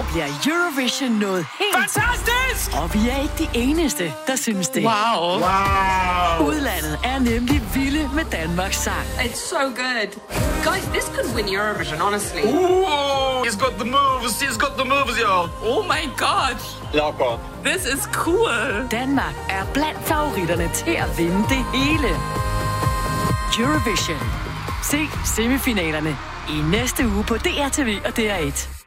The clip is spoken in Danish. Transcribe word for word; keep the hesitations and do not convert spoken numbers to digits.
bliver Eurovision noget helt... Fantastisk! Og vi er ikke de eneste, der synes det. Wow. Wow. Udlandet er nemlig vilde med Danmarks sang. It's so good. Guys, this could win Eurovision, honestly. Ooh, he's got the moves. He's got the moves, y'all. Oh my god. Lock on. This is cool. Danmark er blandt favoritterne til at vinde det hele. Eurovision. Se semifinalerne i næste uge på D R T V og D R et.